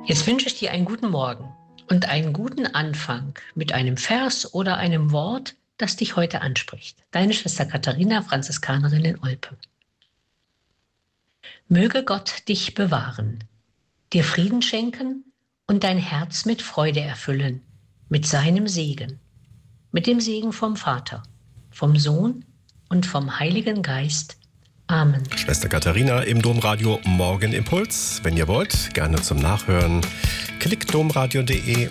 Jetzt wünsche ich dir einen guten Morgen und einen guten Anfang mit einem Vers oder einem Wort, das dich heute anspricht. Deine Schwester Katharina, Franziskanerin in Olpe. Möge Gott dich bewahren, dir Frieden schenken und dein Herz mit Freude erfüllen, mit seinem Segen, mit dem Segen vom Vater, vom Sohn und vom Heiligen Geist. Amen. Schwester Katharina im Domradio Morgenimpuls. Wenn ihr wollt, gerne zum Nachhören. Klickt domradio.de